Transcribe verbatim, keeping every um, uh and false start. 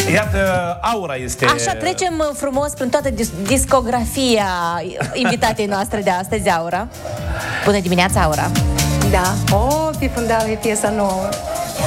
Iată, Aura este... Așa, trecem frumos prin toată dis- discografia invitatei noastre de astăzi, Aura. Bună dimineața, Aura! Da, o, pe fundal e piesa nouă.